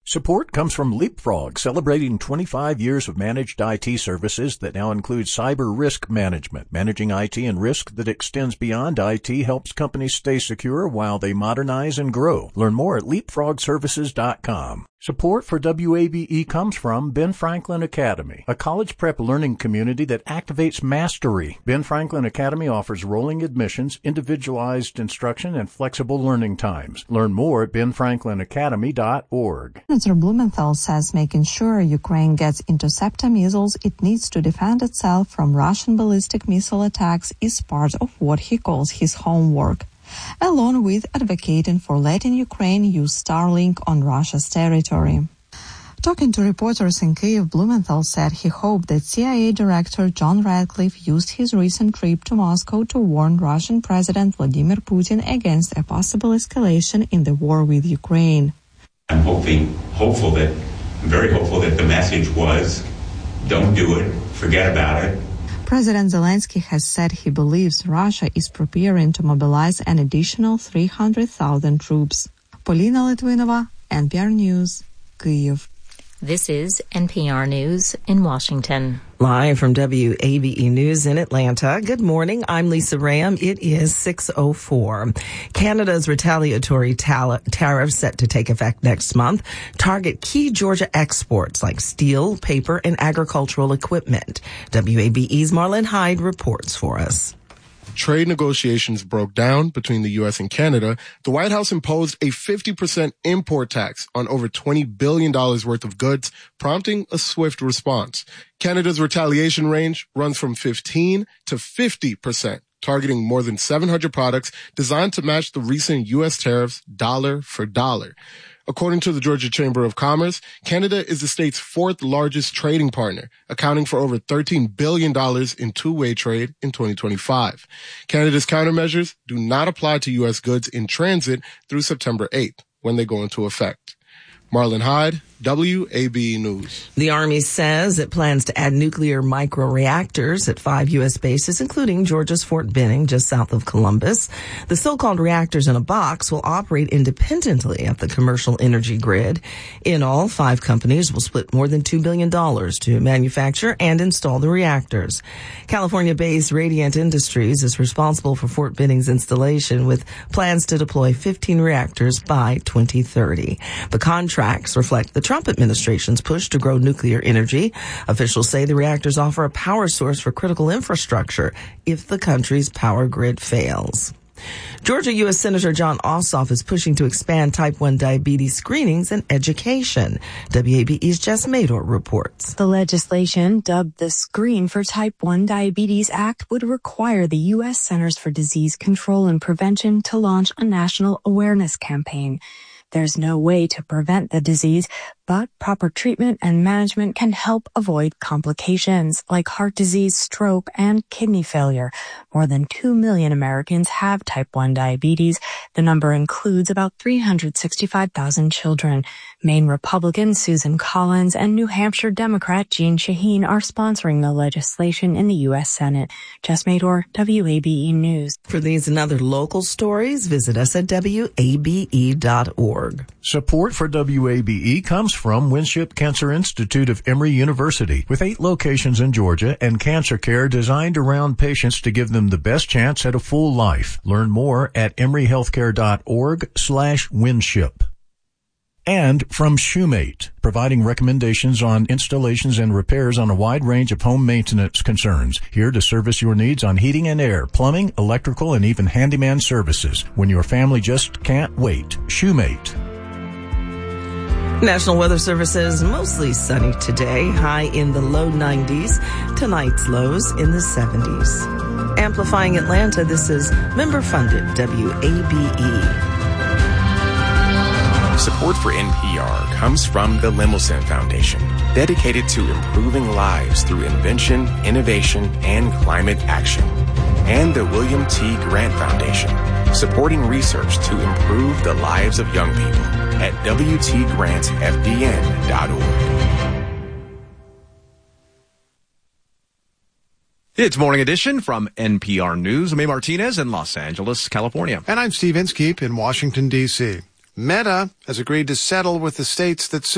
Support comes from Leapfrog, celebrating 25 years of managed IT services that now include cyber risk management. Managing IT and risk that extends beyond IT helps companies stay secure while they modernize and grow. Learn more at leapfrogservices.com. Support for WABE comes from Ben Franklin Academy, a college prep learning community that activates mastery. Ben Franklin Academy offers rolling admissions, individualized instruction, and flexible learning times. Learn more at benfranklinacademy.org. Senator Blumenthal says making sure Ukraine gets interceptor missiles it needs to defend itself from Russian ballistic missile attacks is part of what he calls his homework, along with advocating for letting Ukraine use Starlink on Russia's territory. Talking to reporters in Kyiv, Blumenthal said he hoped that CIA Director John Ratcliffe used his recent trip to Moscow to warn Russian President Vladimir Putin against a possible escalation in the war with Ukraine. I'm very hopeful that the message was, don't do it, forget about it. President Zelensky has said he believes Russia is preparing to mobilize an additional 300,000 troops. Polina Litvinova, NPR News, Kyiv. This is NPR News in Washington. Live from WABE News in Atlanta. Good morning. I'm Lisa Ram. It is 6:04. Canada's retaliatory tariffs set to take effect next month target key Georgia exports like steel, paper, and agricultural equipment. WABE's Marlon Hyde reports for us. Trade negotiations broke down between the U.S. and Canada, the White House imposed a 50% import tax on over $20 billion worth of goods, prompting a swift response. Canada's retaliation range runs from 15 to 50%, targeting more than 700 products designed to match the recent U.S. tariffs dollar for dollar. According to the Georgia Chamber of Commerce, Canada is the state's fourth largest trading partner, accounting for over $13 billion in two-way trade in 2025. Canada's countermeasures do not apply to U.S. goods in transit through September 8th, when they go into effect. Marlon Hyde, WABE News. The Army says it plans to add nuclear microreactors at 5 U.S. bases, including Georgia's Fort Benning, just south of Columbus. The so-called reactors in a box will operate independently of the commercial energy grid. In all, 5 companies will split more than $2 billion to manufacture and install the reactors. California-based Radiant Industries is responsible for Fort Benning's installation, with plans to deploy 15 reactors by 2030. The contracts reflect the Trump administration's push to grow nuclear energy. Officials say the reactors offer a power source for critical infrastructure if the country's power grid fails. Georgia U.S. Senator Jon Ossoff is pushing to expand type 1 diabetes screenings and education. WABE's Jess Mador reports. The legislation, dubbed the Screen for Type 1 Diabetes Act, would require the U.S. Centers for Disease Control and Prevention to launch a national awareness campaign. There's no way to prevent the disease, but proper treatment and management can help avoid complications like heart disease, stroke, and kidney failure. More than 2 million Americans have type 1 diabetes. The number includes about 365,000 children. Maine Republican Susan Collins and New Hampshire Democrat Jeanne Shaheen are sponsoring the legislation in the U.S. Senate. Jess Mador, WABE News. For these and other local stories, visit us at WABE.org. Support for WABE comes from Winship Cancer Institute of Emory University, with 8 locations in Georgia and cancer care designed around patients to give them the best chance at a full life. Learn more at emoryhealthcare.org/Winship. And from Shoemate, providing recommendations on installations and repairs on a wide range of home maintenance concerns. Here to service your needs on heating and air, plumbing, electrical, and even handyman services. When your family just can't wait. Shoemate. National Weather Service is mostly sunny today, high in the low 90s. Tonight's lows in the 70s. Amplifying Atlanta, this is member-funded WABE. Support for NPR comes from the Lemelson Foundation, dedicated to improving lives through invention, innovation, and climate action. And the William T. Grant Foundation, supporting research to improve the lives of young people at WTGrantFDN.org. It's Morning Edition from NPR News. I'm A. Martinez in Los Angeles, California. And I'm Steve Inskeep in Washington, D.C. Meta has agreed to settle with the states that